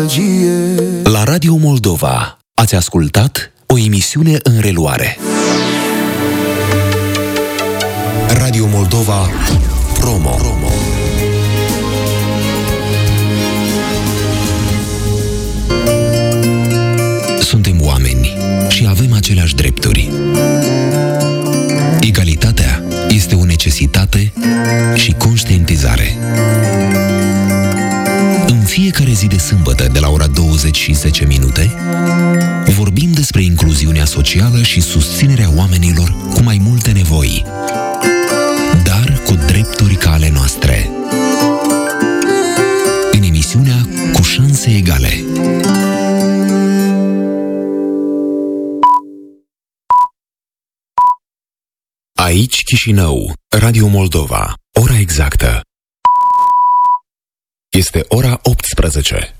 La Radio Moldova ați ascultat o emisiune în reluare. Radio Moldova Promo. Suntem oameni și avem aceleași drepturi. Egalitatea este o necesitate și conștientizare. În fiecare zi de sâmbătă, de la ora 20:10, vorbim despre incluziunea socială și susținerea oamenilor cu mai multe nevoi, dar cu drepturi ca ale noastre. În emisiunea Cu șanse egale. Aici Chișinău, Radio Moldova. Ora exactă este ora 18.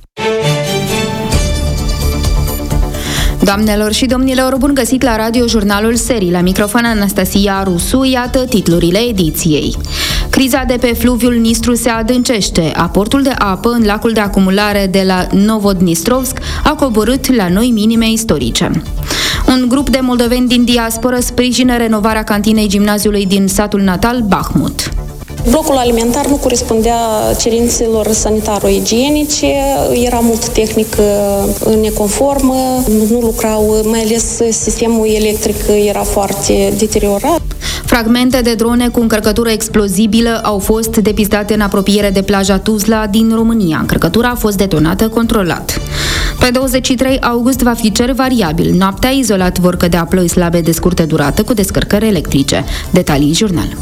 Doamnelor și domnilor, bun găsit la Radio Jurnalul Serii. La microfon Anastasia Rusu, iată titlurile ediției. Criza de pe fluviul Nistru se adâncește. Aportul de apă în lacul de acumulare de la Novodnistrovsk a coborât la noi minime istorice. Un grup de moldoveni din diasporă sprijină renovarea cantinei gimnaziului din satul natal Bahmut. Blocul alimentar nu corespundea cerințelor sanitaro-igienice, era mult tehnică neconformă, nu lucrau, mai ales sistemul electric era foarte deteriorat. Fragmente de drone cu încărcătură explozibilă au fost depistate în apropiere de plaja Tuzla din România. Încărcătura a fost detonată controlat. Pe 23 august va fi cer variabil. Noaptea izolat vor cădea ploi slabe de scurtă durată cu descărcări electrice. Detalii în jurnal.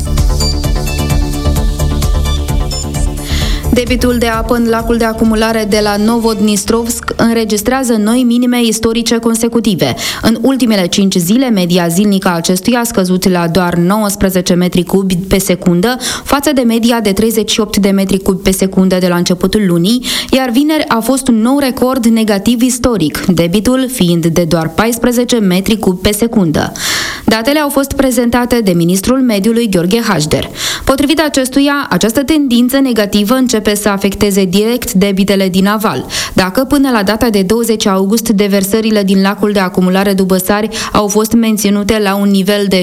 Debitul de apă în lacul de acumulare de la Novodnistrovsk înregistrează noi minime istorice consecutive. În ultimele 5 zile, media zilnică a acestuia a scăzut la doar 19 metri cubi pe secundă, față de media de 38 de metri cubi pe secundă de la începutul lunii, iar vineri a fost un nou record negativ istoric, debitul fiind de doar 14 metri cubi pe secundă. Datele au fost prezentate de ministrul mediului Gheorghe Hașder. Potrivit acestuia, această tendință negativă începe să afecteze direct debitele din aval. Dacă până la data de 20 august deversările din lacul de acumulare Dubăsari au fost menținute la un nivel de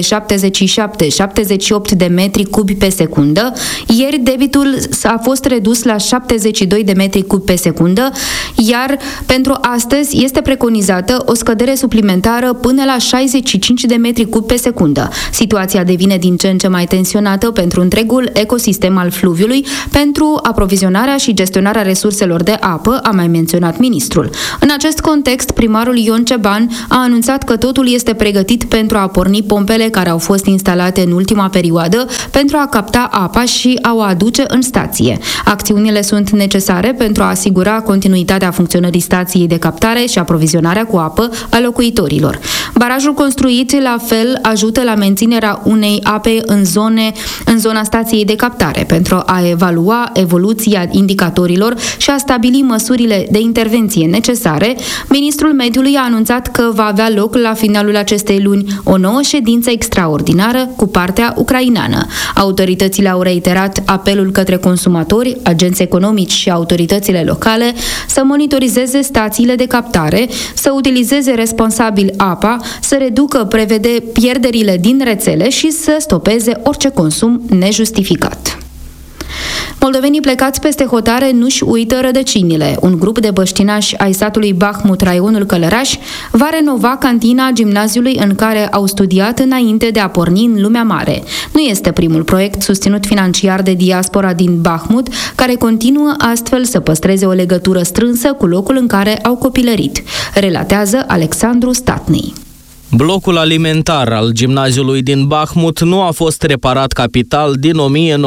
77-78 de metri cubi pe secundă, ieri debitul a fost redus la 72 de metri cubi pe secundă, iar pentru astăzi este preconizată o scădere suplimentară până la 65 de metri cubi pe secundă. Situația devine din ce în ce mai tensionată pentru întregul ecosistem al fluviului, pentru aprovizionarea și gestionarea resurselor de apă, a mai menționat ministrul. În acest context, primarul Ion Ceban a anunțat că totul este pregătit pentru a porni pompele care au fost instalate în ultima perioadă pentru a capta apa și a o aduce în stație. Acțiunile sunt necesare pentru a asigura continuitatea funcționării stației de captare și aprovizionarea cu apă a locuitorilor. Barajul construit la fel ajută la menținerea unei ape în zona stației de captare pentru a evalua evoluția indicatorilor și a stabili măsurile de intervenție necesare. Ministrul Mediului a anunțat că va avea loc la finalul acestei luni o nouă ședință extraordinară cu partea ucraineană. Autoritățile au reiterat apelul către consumatori, agenți economici și autoritățile locale să monitorizeze stațiile de captare, să utilizeze responsabil apa, să reducă pierderile din rețele și să stopeze orice consum nejustificat. Moldovenii plecați peste hotare nu-și uită rădăcinile. Un grup de băștinași ai satului Bahmut, raionul Călăraș, va renova cantina gimnaziului în care au studiat înainte de a porni în lumea mare. Nu este primul proiect susținut financiar de diaspora din Bahmut, care continuă astfel să păstreze o legătură strânsă cu locul în care au copilărit, relatează Alexandru Statnei. Blocul alimentar al gimnaziului din Bahmut nu a fost reparat capital din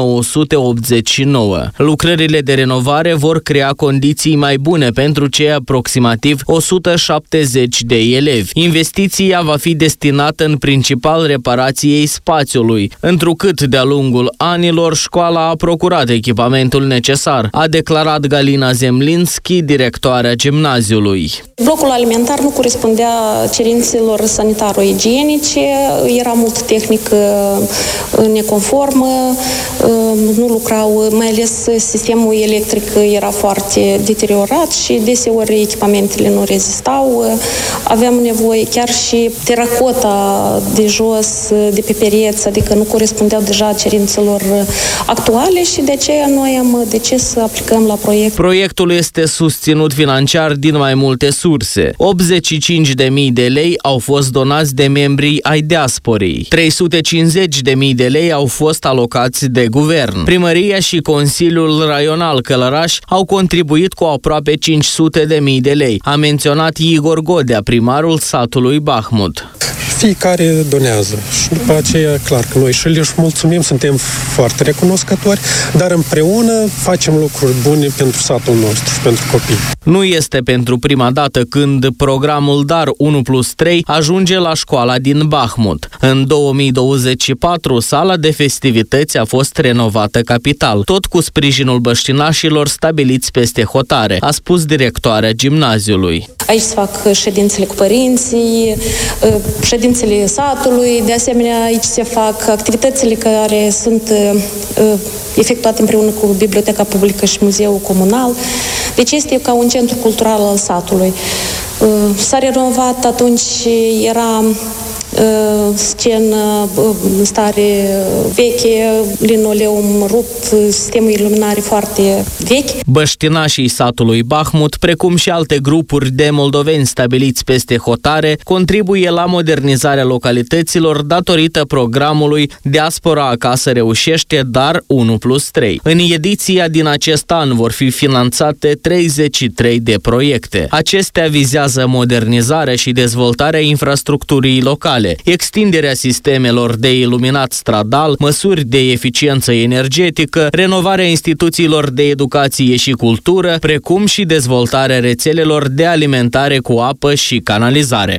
1989. Lucrările de renovare vor crea condiții mai bune pentru cei aproximativ 170 de elevi. Investiția va fi destinată în principal reparației spațiului, întrucât de-a lungul anilor școala a procurat echipamentul necesar, a declarat Galina Zemlinski, directoarea gimnaziului. Blocul alimentar nu corespundea cerințelor sanitaro-igienice, era mult tehnică neconformă, nu lucrau, mai ales sistemul electric era foarte deteriorat și deseori echipamentele nu rezistau. Aveam nevoie chiar și teracota de jos, de pe pereți, adică nu corespundeau deja cerințelor actuale și de aceea noi am decis să aplicăm la proiect. Proiectul este susținut financiar din mai multe surse. 85.000 de lei au fost donați de membrii ai diasporei. 350.000 de lei au fost alocați de guvern. Primăria și Consiliul Raional Călăraș au contribuit cu aproape 500.000 de lei, a menționat Igor Godea, primarul satului Bahmut. Fiecare donează și după aceea, clar că noi și le mulțumim, suntem foarte recunoscători, dar împreună facem lucruri bune pentru satul nostru și pentru copii. Nu este pentru prima dată când programul DAR 1+3 ajunge la școala din Bahmut. În 2024, sala de festivități a fost renovată capital, tot cu sprijinul băștinașilor stabiliți peste hotare, a spus directoarea gimnaziului. Aici se fac ședințele cu părinții, ședințele satului, de asemenea aici se fac activitățile care sunt efectuate împreună cu Biblioteca Publică și Muzeul Comunal. Deci este ca un centru cultural al satului. S-a renovat, atunci era scenă în stare veche, linoleum rupt, sistemul iluminare foarte vechi. Băștinașii satului Bahmut, precum și alte grupuri de moldoveni stabiliți peste hotare, contribuie la modernizarea localităților datorită programului Diaspora Acasă Reușește DAR 1+3. În ediția din acest an vor fi finanțate 33 de proiecte. Acestea vizează modernizarea și dezvoltarea infrastructurii locale, extinderea sistemelor de iluminat stradal, măsuri de eficiență energetică, renovarea instituțiilor de educație și cultură, precum și dezvoltarea rețelelor de alimentare cu apă și canalizare.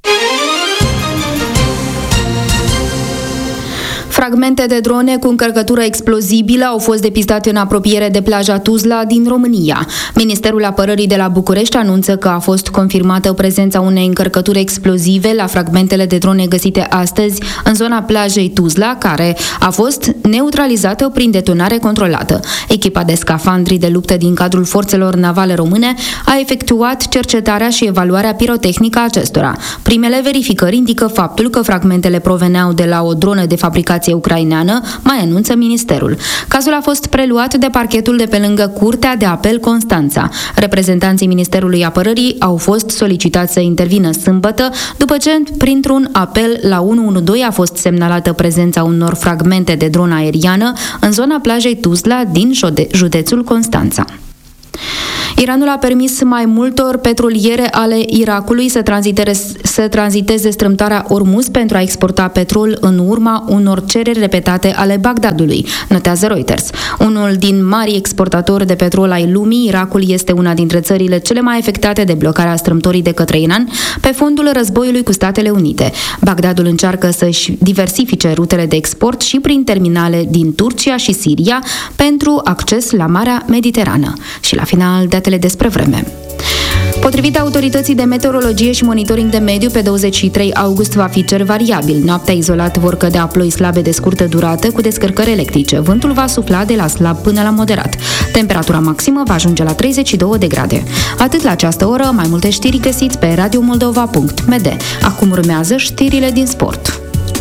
Fragmente de drone cu încărcătură explozibilă au fost depistate în apropiere de plaja Tuzla din România. Ministerul Apărării de la București anunță că a fost confirmată prezența unei încărcături explozive la fragmentele de drone găsite astăzi în zona plajei Tuzla, care a fost neutralizată prin detonare controlată. Echipa de scafandri de luptă din cadrul forțelor navale române a efectuat cercetarea și evaluarea pirotehnică a acestora. Primele verificări indică faptul că fragmentele proveneau de la o dronă de fabricație ucraineană, mai anunță ministerul. Cazul a fost preluat de parchetul de pe lângă Curtea de Apel Constanța. Reprezentanții Ministerului Apărării au fost solicitați să intervină sâmbătă, după ce, printr-un apel la 112, a fost semnalată prezența unor fragmente de dronă aeriană în zona plajei Tuzla din județul Constanța. Iranul a permis mai multor petroliere ale Irakului să tranziteze strâmtoarea Ormuz pentru a exporta petrol în urma unor cereri repetate ale Bagdadului, notează Reuters. Unul din marii exportatori de petrol ai lumii, Irakul este una dintre țările cele mai afectate de blocarea strâmtorii de către Iran pe fondul războiului cu Statele Unite. Bagdadul încearcă să-și diversifice rutele de export și prin terminale din Turcia și Siria pentru acces la Marea Mediterană. Și la final, datele despre vreme. Potrivit autorității de meteorologie și monitoring de mediu, pe 23 august va fi cer variabil. Noaptea izolat vor cădea ploi slabe de scurtă durată cu descărcări electrice. Vântul va sufla de la slab până la moderat. Temperatura maximă va ajunge la 32 de grade. Atât la această oră, mai multe știri găsiți pe radiomoldova.md. Acum urmează știrile din sport.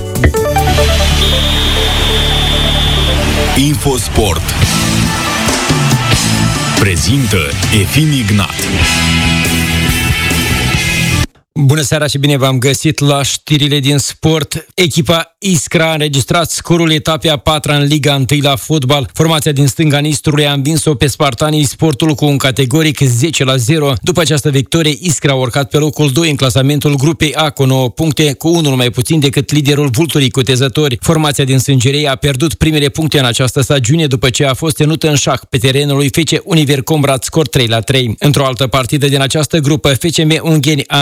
Infosport prezintă Efim Ignat. Bună seara și bine v-am găsit la știrile din sport. Echipa Iskra a înregistrat scorul etapei a 4-a în Liga 1 la fotbal. Formația din stânga Nistrului a învins-o pe Spartanii Sportul cu un categoric 10-0. După această victorie, Iskra a urcat pe locul 2 în clasamentul grupei A cu 9 puncte, cu unul mai puțin decât liderul Vulturii Cutezători. Formația din Sângerei a pierdut primele puncte în această stagiune după ce a fost tenută în șah pe terenul lui FC Univercom Brad scor 3-3. Într-o altă partidă din această grupă, FCM Ungheni a întors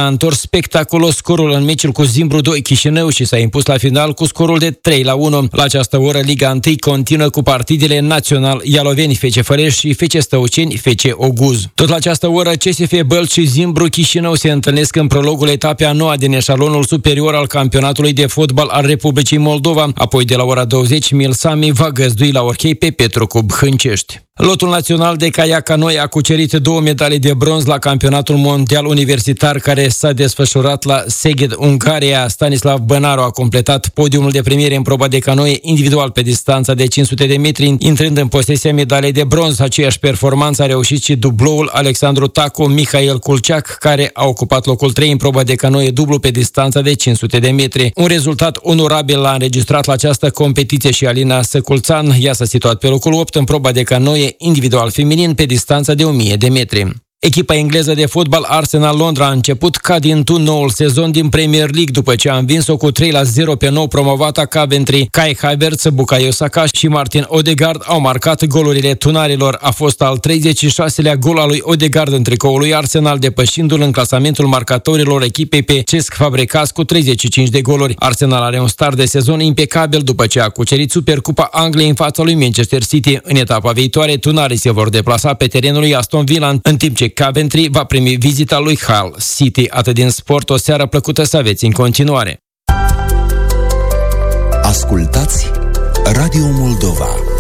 spectaculos scorul în meciul cu Zimbru 2 Chișinău și s-a impus la final cu scorul de 3-1. La această oră, Liga 1 continuă cu partidele Național Ialoveni FC Făreș și FC Stăuceni FC Oguz. Tot la această oră, CSF Bălți și Zimbru Chișinău se întâlnesc în prologul etapei a noua din eșalonul superior al campionatului de fotbal al Republicii Moldova. Apoi, de la ora 20, Milsami va găzdui la Orchei pe Petrocub Hâncești. Lotul național de caiac canoi a cucerit 2 medalii de bronz la campionatul mondial universitar care s-a desfășurat la Szeged, Ungaria. Stanislav Bănaru a completat podiumul de primire în proba de canoe individual pe distanța de 500 de metri, intrând în posesia medalei de bronz. Aceeași performanță a reușit și dubloul Alexandru Tacu, Mihail Culceac, care a ocupat locul 3 în proba de canoe dublu pe distanța de 500 de metri. Un rezultat onorabil l-a înregistrat la această competiție și Alina Săculțan. Ea s-a situat pe locul 8 în proba de canoe individual feminin pe distanța de 1000 de metri. Echipa engleză de fotbal Arsenal Londra a început ca din tun noul sezon din Premier League după ce a învins-o cu 3-0 pe nou promovata Coventry. Kai Havertz, Bukayo Saka și Martin Odegaard au marcat golurile tunarilor. A fost al 36-lea gol al lui Odegaard în tricoul lui Arsenal, depășindu-l în clasamentul marcatorilor echipei pe Cesc Fabregas cu 35 de goluri. Arsenal are un start de sezon impecabil după ce a cucerit Supercupa Angliei în fața lui Manchester City. În etapa viitoare, tunarii se vor deplasa pe terenul lui Aston Villa, în timp ce Coventry va primi vizita lui Hull City. Atât din sport, o seară plăcută să aveți în continuare. Ascultați Radio Moldova.